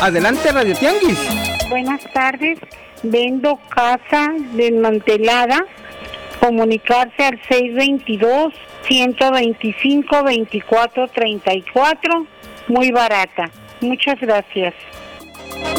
Adelante, Radio Tianguis. Buenas tardes, vendo casa desmantelada. Comunicarse al 622-125-2434, muy barata. Muchas gracias.